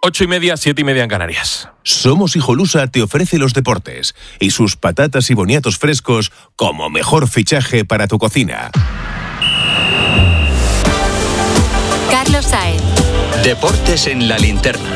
8:30, 7:30 en Canarias. Somos Hijolusa te ofrece los deportes y sus patatas y boniatos frescos como mejor fichaje para tu cocina. Carlos Saez. Deportes en la linterna.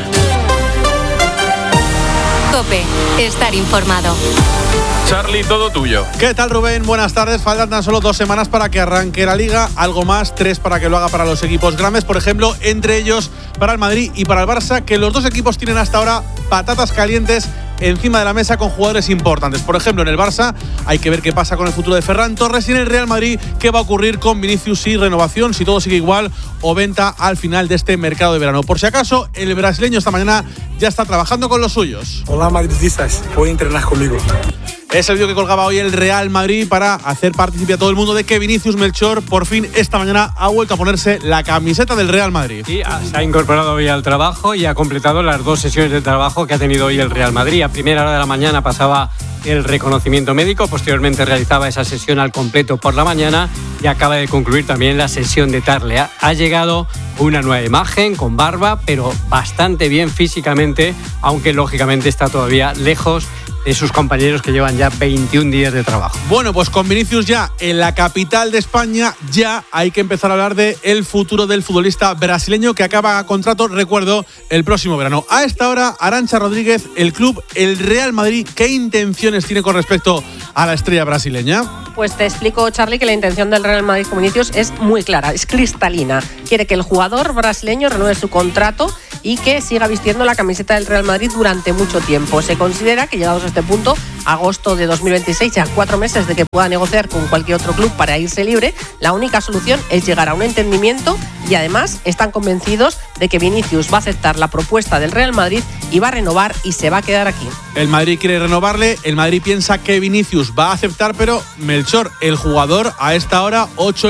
COPE. Estar informado. Charly, todo tuyo. ¿Qué tal, Rubén? Buenas tardes. Faltan tan solo 2 semanas para que arranque la Liga. Algo más, 3 para que lo haga para los equipos grandes. Por ejemplo, entre ellos para el Madrid y para el Barça, que los dos equipos tienen hasta ahora patatas calientes encima de la mesa con jugadores importantes. Por ejemplo, en el Barça hay que ver qué pasa con el futuro de Ferran Torres, y en el Real Madrid qué va a ocurrir con Vinicius, y renovación, si todo sigue igual, o venta al final de este mercado de verano. Por si acaso, el brasileño esta mañana ya está trabajando con los suyos. Hola, madridistas, voy a entrenar conmigo. Es el vídeo que colgaba hoy el Real Madrid para hacer partícipe a todo el mundo de que Vinicius Melchor por fin esta mañana ha vuelto a ponerse la camiseta del Real Madrid. Sí, se ha incorporado hoy al trabajo y ha completado las 2 sesiones de trabajo que ha tenido hoy el Real Madrid. A primera hora de la mañana pasaba el reconocimiento médico, posteriormente realizaba esa sesión al completo por la mañana y acaba de concluir también la sesión de tarde. Ha llegado una nueva imagen con barba, pero bastante bien físicamente, aunque lógicamente está todavía lejos de sus compañeros que llevan ya 21 días de trabajo. Bueno, pues con Vinicius ya en la capital de España, ya hay que empezar a hablar de el futuro del futbolista brasileño que acaba contrato, recuerdo, el próximo verano. A esta hora, Arantxa Rodríguez, el club, el Real Madrid, ¿qué intenciones tiene con respecto a la estrella brasileña? Pues te explico, Charly, que la intención del Real Madrid con Vinicius es muy clara, es cristalina. Quiere que el jugador brasileño renueve su contrato y que siga vistiendo la camiseta del Real Madrid durante mucho tiempo. Se considera que, llegados a este punto, agosto de 2026, ya 4 meses de que pueda negociar con cualquier otro club para irse libre, la única solución es llegar a un entendimiento, y además están convencidos de que Vinicius va a aceptar la propuesta del Real Madrid y va a renovar y se va a quedar aquí. El Madrid quiere renovarle, el Madrid piensa que Vinicius va a aceptar, pero Melchor, el jugador, a esta hora,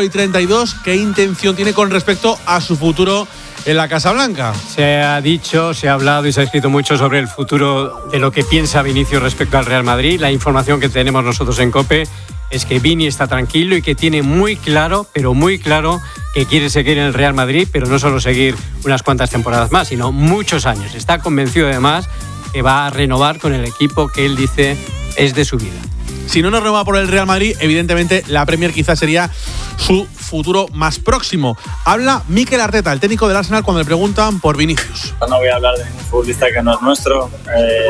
8:32, ¿qué intención tiene con respecto a su futuro en la Casa Blanca? Se ha dicho, se ha hablado y se ha escrito mucho sobre el futuro de lo que piensa Vinicius respecto al Real Madrid. La información que tenemos nosotros en COPE es que Vini está tranquilo y que tiene muy claro, pero muy claro, que quiere seguir en el Real Madrid, pero no solo seguir unas cuantas temporadas más, sino muchos años. Está convencido además que va a renovar con el equipo que él dice es de su vida. Si no nos renueva por el Real Madrid, evidentemente la Premier quizás sería su futuro más próximo. Habla Mikel Arteta, el técnico del Arsenal, cuando le preguntan por Vinicius. No voy a hablar de ningún futbolista que no es nuestro.